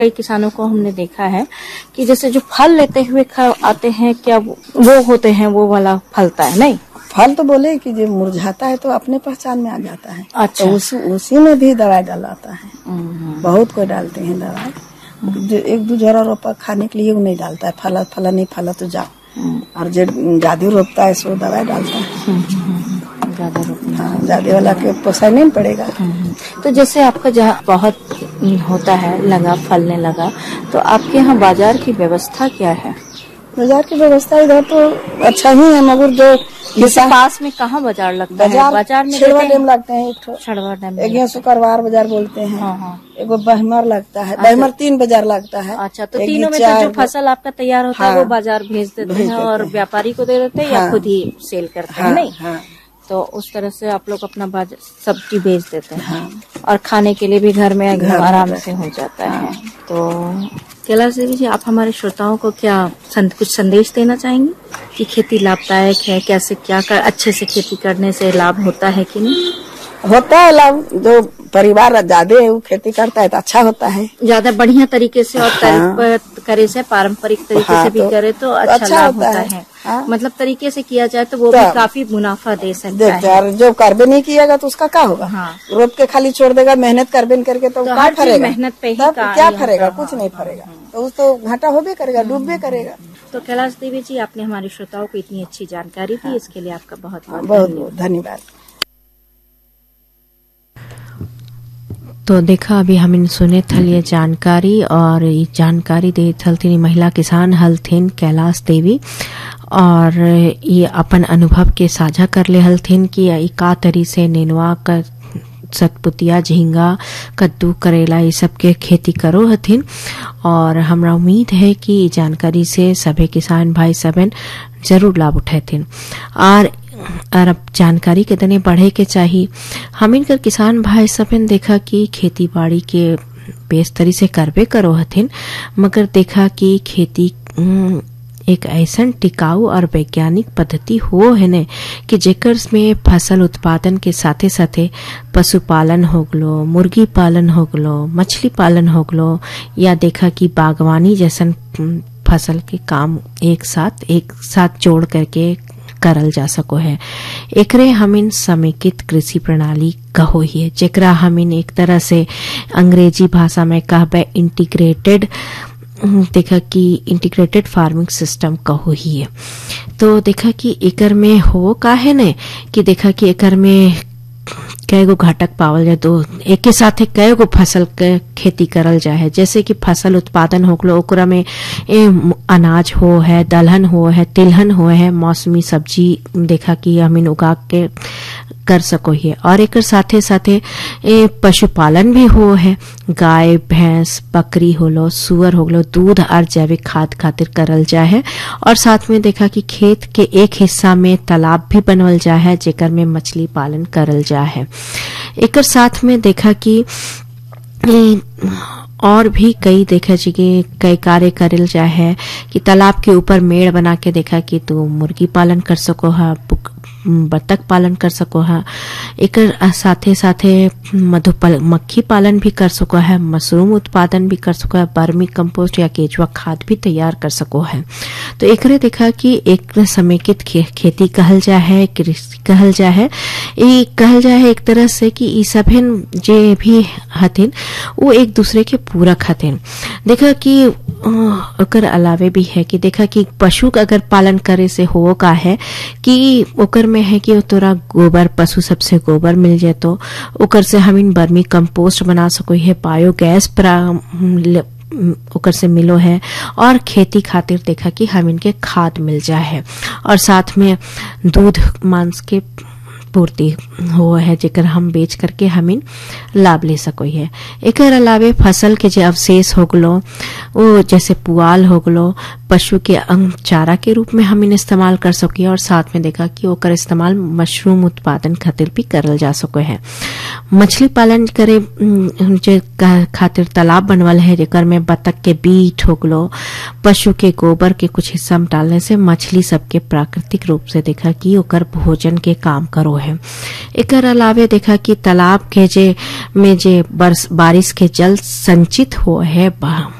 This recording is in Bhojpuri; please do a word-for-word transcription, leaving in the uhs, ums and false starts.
कई किसानों को हमने देखा है कि जैसे जो फल लेते हुए आते हैं, क्या वो होते हैं वो वाला फलता है? नहीं, फल तो बोले कि जो मुरझाता है तो अपने पहचान में आ जाता है। अच्छा। तो उसी उसी में भी दवाई डालाता है। बहुत कोई डालते हैं दवाई। जो एक दो जरा रोपा खाने के लिए वो नहीं डालता है, फला फला नहीं फला तो जाओ। और जो जादू रोपता है सो दवाई डालता है। ज्यादा रोपना, हाँ, जादे वाला के पोसाई नहीं पड़ेगा। तो जैसे आपका जहाँ बहुत होता है लगा फलने लगा, तो आपके यहाँ बाजार की व्यवस्था क्या है? बाजार की व्यवस्था इधर तो अच्छा ही है, मगर जो जैसे पास में कहाँ बाजार लगता बाजार, है? बाजार में छड़वा डैम लगते हैं, एक छड़वा डैम, एक यहाँ शुक्रवार बाजार बोलते हैं। हाँ हाँ। एगो बहमर लगता है। बहमर तीन बाजार लगता है। अच्छा, तो तीनों में तो जो फसल आपका तैयार होता है वो बाजार भेज देते हैं और व्यापारी को दे देते हैं या खुद ही सेल करते हैं? नहीं, तो उस तरह से आप लोग अपना बाजार सब्जी बेच देते हैं। हाँ। और खाने के लिए भी घर में घर आराम से हो जाता हाँ। है। तो कैलाश देवी जी, आप हमारे श्रोताओं को क्या संद, कुछ संदेश देना चाहेंगे कि खेती लाभदायक है? कैसे क्या कर, अच्छे से खेती करने से लाभ होता है कि नहीं? होता है लाभ। जो परिवार ज्यादा है वो खेती करता है तो अच्छा होता है, ज्यादा बढ़िया तरीके से और हाँ। करे से पारंपरिक तरीके हाँ, से भी तो, करे तो अच्छा, अच्छा लाभ होता है, है। हाँ। मतलब तरीके से किया जाए तो वो तो, भी काफी मुनाफा दे सकता है। जो करबे नहीं किएगा तो उसका क्या होगा? हाँ। रोप के खाली छोड़ देगा, मेहनत करबे करके तो, तो क्या फरेगा? मेहनत पे ही क्या फरेगा? कुछ नहीं फरेगा, तो उस तो घाटा होबे करेगा, डूबे करेगा। तो कैलाश देवी जी, आपने हमारे श्रोताओं को इतनी अच्छी जानकारी दी, इसके लिए आपका बहुत बहुत धन्यवाद। तो देखा अभी हम सुने थल ये जानकारी, और ये जानकारी दे थी महिला किसान हलथिन कैलाश देवी, और ये अपन अनुभव के साझा कर ले हलथिन कि ये का तरी से नेनुआ का सतपुतिया झींगा कद्दू करेला ये सब के खेती करो हथिन। और हमरा उम्मीद है कि जानकारी से सभी किसान भाई सबन जरूर लाभ उठाथिन। और और अब जानकारी के तने बढ़े के चाहिए। हम इनकर किसान भाई सबन देखा कि खेती बाड़ी के बेस्तरी से करबे करो हथिन, मगर देखा कि खेती एक ऐसा टिकाऊ और वैज्ञानिक पद्धति हो है ने कि जेकर में फसल उत्पादन के साथे साथे पशुपालन हो गलो, मुर्गी पालन हो गलो, मछली पालन हो गलो, या देखा कि बागवानी जैसन फसल के काम एक साथ एक साथ जोड़ करके करल जा सको है। एकरे हमिन समेकित कृषि प्रणाली कहो ही है, जेकरा हमिन एक तरह से अंग्रेजी भाषा में कहबे इंटीग्रेटेड, देखा कि इंटीग्रेटेड फार्मिंग सिस्टम कहो ही है। तो देखा कि एकर में हो का है ने कि देखा कि एकर में कई गो घटक पावल जाए, तो एक के साथ कई गो फसल के खेती करल जाए। जैसे कि फसल उत्पादन हो गलो, ओकरा में ए, अनाज हो है, दलहन हो है, तिलहन हो है, मौसमी सब्जी देखा कि हमिन उगा के कर सको है। और एक साथे साथे ए, पशुपालन भी हो है, गाय भैंस बकरी होलो सुअर हो गलो, दूध और जैविक खाद खातिर करल जाए है। और साथ में देखा कि खेत के एक हिस्सा में तालाब भी बनवल जाए है, जेकर में मछली पालन करल जाए है। एक साथ में देखा कि और भी कई देखा जी कि कई कार्य करल जाए है कि तालाब के ऊपर मेड़ बना के देखा कि तू मुर्गी पालन कर सको है, बतख पालन कर सको है। एक साथे साथे मधुपल मक्खी पालन भी कर सको है, मशरूम उत्पादन भी कर सको है, बर्मी कंपोस्ट या केचुआ खाद भी तैयार कर सको है। तो एकरे देखा कि एक समेकित खे, खेती कहल जा है, कृषि कहल जा है। ये कहल जा है एक तरह से कि ई सभिन जे भी हथिन वो एक दूसरे के पूरक हथिन। देखा कि ओकर अलावे भी है कि देखा कि पशु का अगर पालन करे से हो का है कि ओकर में है कि तोरा गोबर पशु सबसे गोबर मिल जाए, तो ओकर से हम इन बर्मी कंपोस्ट बना सको है, बायोगैस ओकर से मिलो है, और खेती खातिर देखा कि हम इनके खाद मिल जाए है। और साथ में दूध मांस के पूर्ति हो है, जेकर हम बेच करके हमिन लाभ ले सको है। एकर अलावे फसल के जो अवशेष हो गलो वो जैसे पुआल हो गलो, पशु के अंग चारा के रूप में हम इन इस्तेमाल कर सके, और साथ में देखा कि ओकर इस्तेमाल मशरूम उत्पादन खातिर भी करल जा सके है। मछली पालन करे जे खातिर तालाब बनवल है, जेकर में बतख के बीट हो गलो, पशु के गोबर के कुछ हिस्सा में डालने से मछली सबके प्राकृतिक रूप से देखा कि ओकर भोजन के काम करो है। एकर अलावे देखा कि तालाब के जे में जे बारिश के जल संचित हो है